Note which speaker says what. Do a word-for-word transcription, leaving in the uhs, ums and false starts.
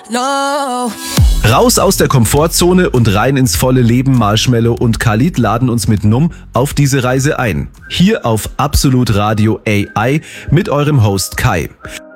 Speaker 1: no.
Speaker 2: Raus aus der Komfortzone und rein ins volle Leben. Marshmello und Khalid laden uns mit Num auf diese Reise ein. Hier auf Absolut Radio A I mit eurem Host Kai.